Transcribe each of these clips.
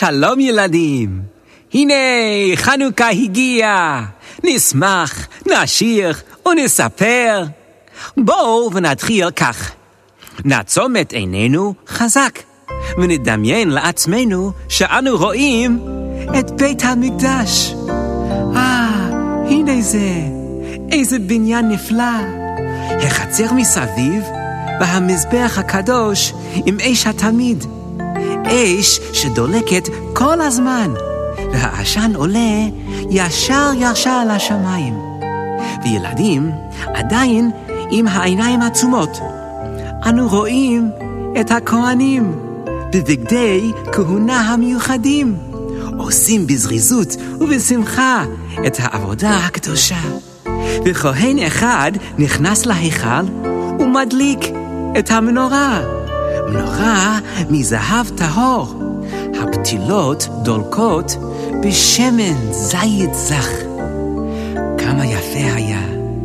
שלום ילדים, הנה חנוכה הגיע, נשמח, נשיר ונספר. בואו ונתחיל כך, נעצום את עינינו חזק, ונדמיין לעצמנו שאנו רואים את בית המקדש. הנה זה, איזה בניין נפלא, החצר מסביב, והמזבח הקדוש עם אש התמיד, אש שדולקת כל הזמן, והעשן עולה ישר לשמיים, וילדים עדיין עם העיניים עצומות. אנו רואים את הכהנים בבגדי כהונה המיוחדים, עושים בזריזות ובשמחה את העבודה הקדושה. וכהן אחד נכנס להיכל ומדליק את המנורה, מנורה מזהב טהור, הפתילות דולקות בשמן זית זך. כמה יפה היה.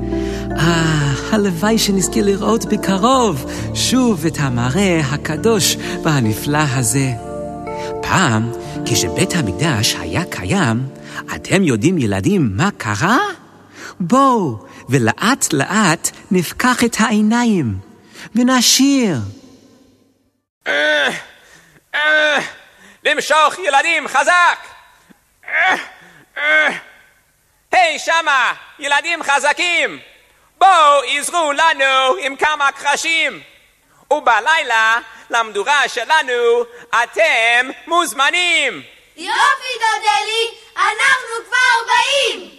הלוואי שנזכה לראות בקרוב שוב את המראה הקדוש והנפלא הזה. פעם, כשבית המקדש היה קיים, אתם יודעים ילדים מה קרה? בואו ולאט לאט נפקח את העיניים ונשיר. למשוך ילדים חזק. היי שמה, ילדים חזקים, בואו עזרו לנו עם כמה קרשים, ובלילה למדורה שלנו אתם מוזמנים. יופי דודלי, אנחנו כבר באים.